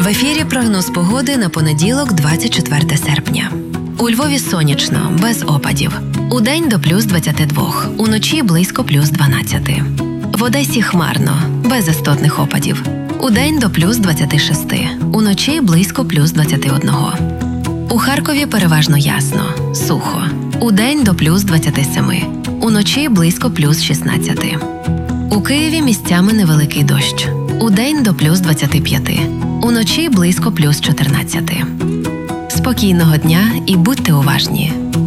В ефірі прогноз погоди на понеділок, 24 серпня. У Львові сонячно, без опадів. Удень до плюс 22, уночі близько плюс 12. В Одесі хмарно, без істотних опадів. Удень до плюс 26, уночі близько плюс 21. У Харкові переважно ясно, сухо. Удень до плюс 27, уночі близько плюс 16. У Києві місцями невеликий дощ. Удень до плюс 25, уночі близько плюс 14. Спокійного дня і будьте уважні!